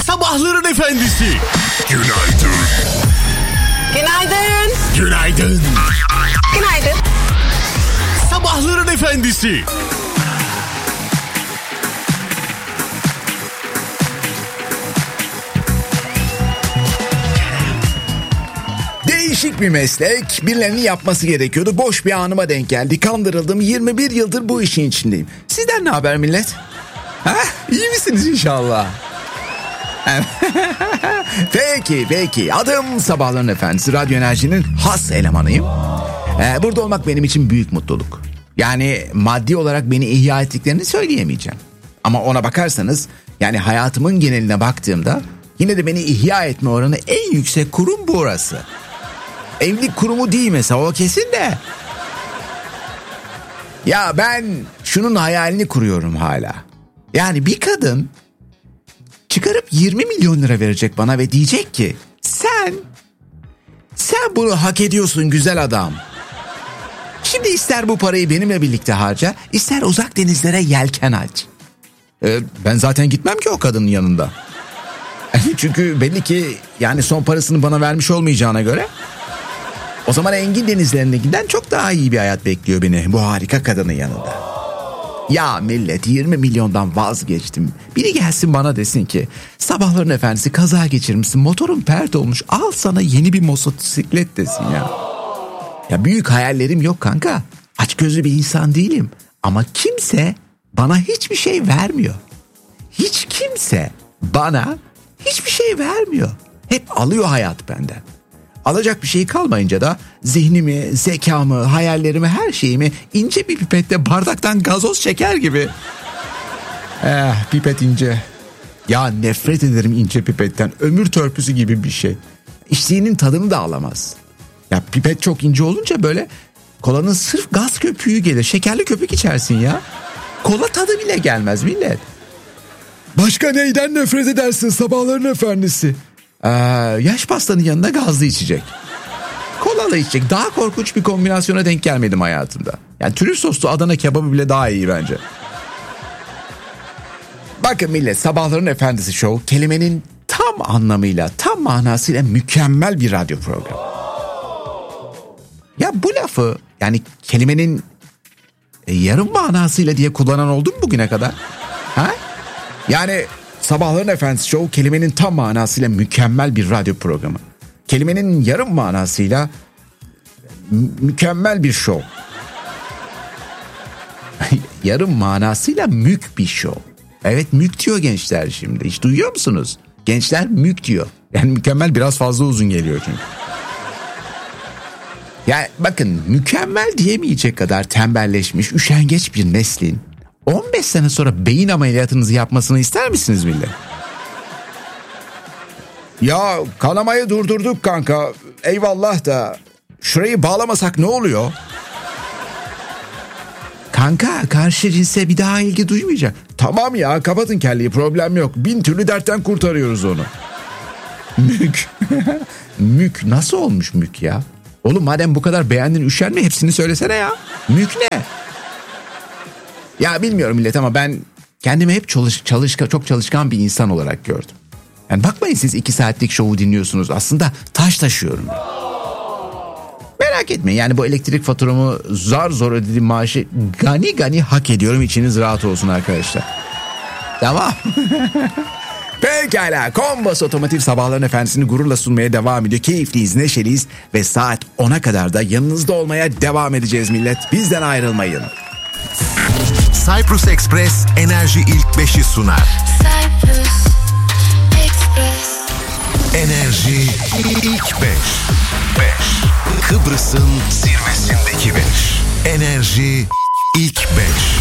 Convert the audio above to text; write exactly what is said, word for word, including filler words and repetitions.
Sabahların efendisi. Günaydın. Günaydın. Günaydın. Günaydın. Sabahların efendisi. Değişik bir meslek, birilerinin yapması gerekiyordu. Boş bir anıma denk geldi. Kandırıldım. yirmi bir yıldır bu işin içindeyim. Sizden ne haber millet? Ha? İyi misiniz inşallah? Peki, peki. Adım Sabahların Efendisi. Radyo Enerji'nin has elemanıyım. Ee, burada olmak benim için büyük mutluluk. Yani maddi olarak beni ihya ettiklerini söyleyemeyeceğim. Ama ona bakarsanız, yani hayatımın geneline baktığımda yine de beni ihya etme oranı en yüksek kurum burası. Evlilik kurumu değil mesela, o kesin de. Ya ben şunun hayalini kuruyorum hala. Yani bir kadın çıkarıp yirmi milyon lira verecek bana ve diyecek ki sen sen bunu hak ediyorsun güzel adam. Şimdi ister bu parayı benimle birlikte harca, ister uzak denizlere yelken aç. Ee, ben zaten gitmem ki o kadının yanında. Çünkü belli ki yani son parasını bana vermiş olmayacağına göre, o zaman Engin denizlerine giden çok daha iyi bir hayat bekliyor beni bu harika kadının yanında. Ya millet, yirmi milyondan vazgeçtim. Biri gelsin bana desin ki Sabahların Efendisi kaza geçirmişsin, motorun pert olmuş, al sana yeni bir motosiklet desin ya. Ya büyük hayallerim yok kanka. Açgözlü bir insan değilim. Ama kimse bana hiçbir şey vermiyor. Hiç kimse bana hiçbir şey vermiyor. Hep alıyor hayat benden. Alacak bir şey kalmayınca da zihnimi, zekamı, hayallerimi, her şeyimi ince bir pipette bardaktan gazoz çeker gibi. Eh, pipet ince. Ya nefret ederim ince pipetten. Ömür törpüsü gibi bir şey. İçtiğinin tadını da alamaz. Ya pipet çok ince olunca böyle kolanın sırf gaz köpüğü gelir. Şekerli köpük içersin ya. Kola tadı bile gelmez millet. Başka neyden nefret edersin Sabahların Efendisi? Ee, yaş pastanın yanında gazlı içecek. Kolalı içecek. Daha korkunç bir kombinasyona denk gelmedim hayatımda. Yani trüf soslu Adana kebabı bile daha iyi bence. Bakın millet, Sabahların Efendisi Show kelimenin tam anlamıyla, tam manasıyla mükemmel bir radyo programı. Ya bu lafı yani kelimenin e, yarım manasıyla diye kullanan oldu mu bugüne kadar? Ha? Yani Sabahların Efendisi Show kelimenin tam manasıyla mükemmel bir radyo programı. Kelimenin yarım manasıyla m- mükemmel bir show. Yarım manasıyla mük bir show. Evet, mük diyor gençler şimdi. Hiç duyuyor musunuz? Gençler mük diyor. Yani mükemmel biraz fazla uzun geliyor çünkü. Yani bakın, mükemmel diyemeyecek kadar tembelleşmiş, üşengeç bir neslin on beş sene sonra beyin ameliyatınızı yapmasını ister misiniz millet? Ya kanamayı durdurduk kanka. Eyvallah da şurayı bağlamasak ne oluyor? Kanka, karşı cinse bir daha ilgi duymayacak. Tamam ya, kapatın kelleyi, problem yok. Bin türlü dertten kurtarıyoruz onu. Mük. Mük nasıl olmuş mük ya? Oğlum madem bu kadar beğendin, üşenme, hepsini söylesene ya. Mük ne? Ya bilmiyorum millet ama ben kendimi hep çalış, çalışka, çok çalışkan bir insan olarak gördüm. Yani bakmayın siz iki saatlik şovu dinliyorsunuz. Aslında taş taşıyorum ben. Merak etmeyin, yani bu elektrik faturamı zar zor ödediğim maaşı gani gani hak ediyorum. İçiniz rahat olsun arkadaşlar. Tamam. Pekala, Kombas Otomotiv Sabahların Efendisi'ni gururla sunmaya devam ediyor. Keyifliyiz, neşeliyiz ve saat ona kadar da yanınızda olmaya devam edeceğiz millet. Bizden ayrılmayın. Cyprus Express Enerji ilk beşi sunar. Cyprus Express. Enerji ilk beş. beş. Kıbrıs'ın zirvesindeki beş. Enerji ilk beş.